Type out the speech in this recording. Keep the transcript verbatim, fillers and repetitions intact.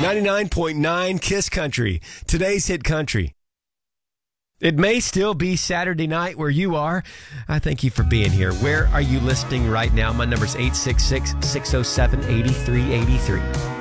ninety-nine point nine Kiss Country, today's hit country. It may still be Saturday night where you are. I thank you for being here. Where are you listening right now? My number's eight six six, six oh seven, eight three eight three.